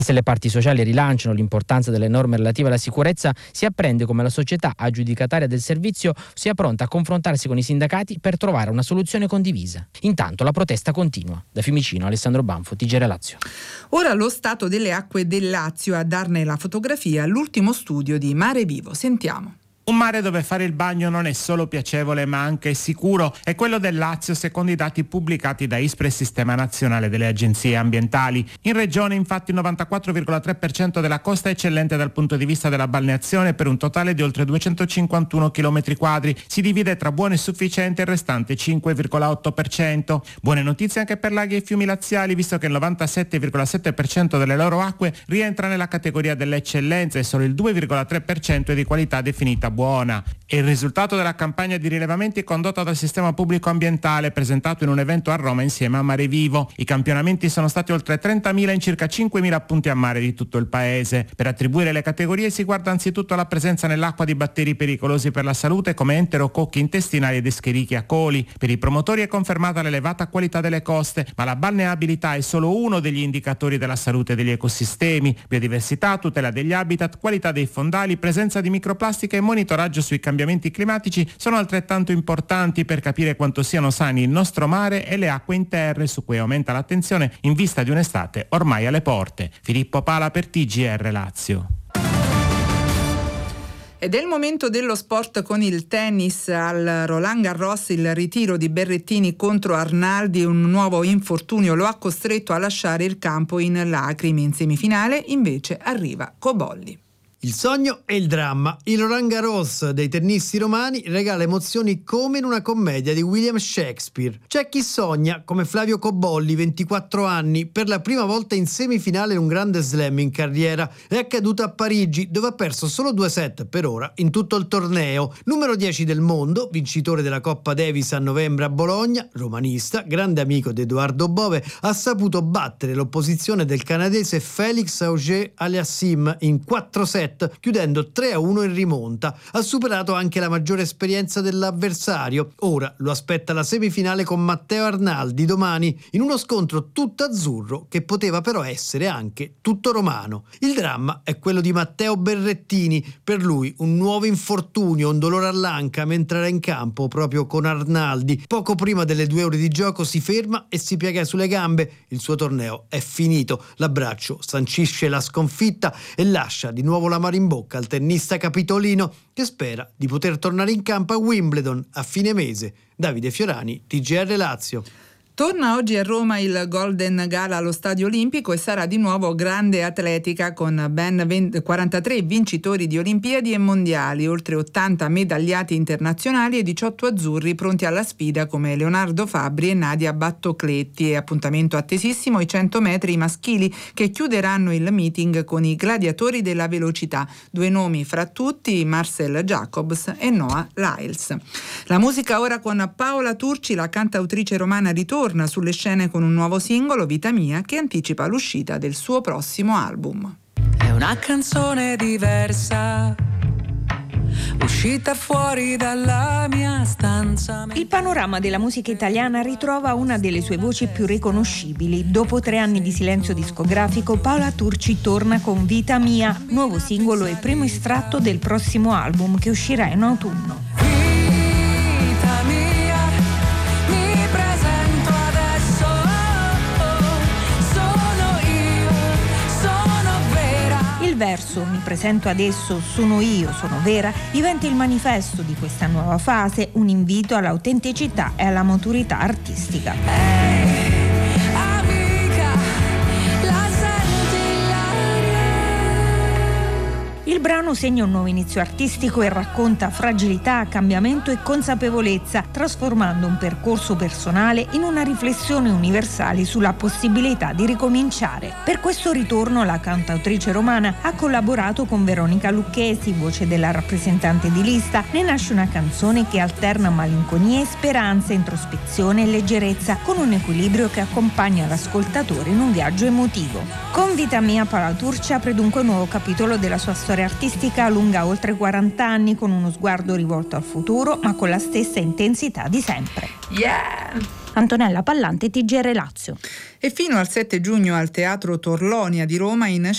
Se le parti sociali rilanciano l'importanza delle norme relative alla sicurezza, si apprende come la società aggiudicataria del servizio sia pronta a confrontarsi con i sindacati per trovare una soluzione condivisa. Intanto la protesta continua. Da Fiumicino, Alessandro Banfo, TG Lazio. Ora lo stato delle acque del Lazio, a darne la fotografia l'ultimo studio di Mare Vivo. Sentiamo. Un mare dove fare il bagno non è solo piacevole ma anche sicuro, è quello del Lazio secondo i dati pubblicati da ISPRA e Sistema Nazionale delle Agenzie Ambientali. In regione infatti il 94,3% della costa è eccellente dal punto di vista della balneazione per un totale di oltre 251 km quadri, si divide tra buono e sufficiente il restante 5,8%. Buone notizie anche per laghi e fiumi laziali, visto che il 97,7% delle loro acque rientra nella categoria delle eccellenze e solo il 2,3% è di qualità definita buona. È il risultato della campagna di rilevamenti condotta dal sistema pubblico ambientale presentato in un evento a Roma insieme a Mare Vivo. I campionamenti sono stati oltre 30.000 in circa 5.000 punti a mare di tutto il paese. Per attribuire le categorie si guarda anzitutto alla presenza nell'acqua di batteri pericolosi per la salute come enterococchi intestinali ed Escherichia coli. Per i promotori è confermata l'elevata qualità delle coste, ma la balneabilità è solo uno degli indicatori della salute degli ecosistemi. Biodiversità, tutela degli habitat, qualità dei fondali, presenza di microplastiche e monitoraggio sui cambiamenti climatici sono altrettanto importanti per capire quanto siano sani il nostro mare e le acque interne, su cui aumenta l'attenzione in vista di un'estate ormai alle porte. Filippo Pala per TGR Lazio. Ed è il momento dello sport con il tennis. Al Roland Garros il ritiro di Berrettini contro Arnaldi, un nuovo infortunio lo ha costretto a lasciare il campo in lacrime. In semifinale invece arriva Cobolli. Il sogno e il dramma. Il Roland Garros dei tennisti romani regala emozioni come in una commedia di William Shakespeare. C'è chi sogna, come Flavio Cobolli, 24 anni, per la prima volta in semifinale in un grande slam in carriera. È accaduto a Parigi, dove ha perso solo 2 set per ora in tutto il torneo. Numero 10 del mondo, vincitore della Coppa Davis a novembre a Bologna, romanista, grande amico di Edoardo Bove, ha saputo battere l'opposizione del canadese Félix Auger-Aliassime in 4 set, chiudendo 3-1 in rimonta. Ha superato anche la maggiore esperienza dell'avversario. Ora lo aspetta la semifinale con Matteo Arnaldi domani, in uno scontro tutto azzurro che poteva però essere anche tutto romano. Il dramma è quello di Matteo Berrettini. Per lui un nuovo infortunio, un dolore all'anca mentre era in campo proprio con Arnaldi. Poco prima delle 2 ore di gioco si ferma e si piega sulle gambe. Il suo torneo è finito. L'abbraccio sancisce la sconfitta e lascia di nuovo la mano in bocca al tennista capitolino, che spera di poter tornare in campo a Wimbledon a fine mese. Davide Fiorani, TGR Lazio. Torna oggi a Roma il Golden Gala allo Stadio Olimpico e sarà di nuovo grande atletica con ben 43 vincitori di Olimpiadi e Mondiali, oltre 80 medagliati internazionali e 18 azzurri pronti alla sfida come Leonardo Fabbri e Nadia Battocletti. E appuntamento attesissimo i 100 metri maschili che chiuderanno il meeting con i gladiatori della velocità. 2 nomi fra tutti, Marcel Jacobs e Noah Lyles. La musica ora con Paola Turci, la cantautrice romana ritorna sulle scene con un nuovo singolo, Vita Mia, che anticipa l'uscita del suo prossimo album. È una canzone diversa, uscita fuori dalla mia stanza. Il panorama della musica italiana ritrova una delle sue voci più riconoscibili. Dopo 3 anni di silenzio discografico, Paola Turci torna con Vita Mia, nuovo singolo e primo estratto del prossimo album che uscirà in autunno. Vita mia, mi presento adesso, sono io, sono vera. Il verso "Mi presento adesso, sono io, sono vera" diventa il manifesto di questa nuova fase, un invito all'autenticità e alla maturità artistica. Amica, la senti l'aria? Il brano segna un nuovo inizio artistico e racconta fragilità, cambiamento e consapevolezza, trasformando un percorso personale in una riflessione universale sulla possibilità di ricominciare. Per questo ritorno la cantautrice romana ha collaborato con Veronica Lucchesi, voce della rappresentante di lista. Ne nasce una canzone che alterna malinconia e speranza, introspezione e leggerezza, con un equilibrio che accompagna l'ascoltatore in un viaggio emotivo. Con Vita Mia, Paola Turci apre dunque un nuovo capitolo della sua storia artistica, lunga oltre 40 anni, con uno sguardo rivolto al futuro, ma con la stessa intensità di sempre. Yeah! Antonella Pallante, TGR Lazio. E fino al 7 giugno al Teatro Torlonia di Roma in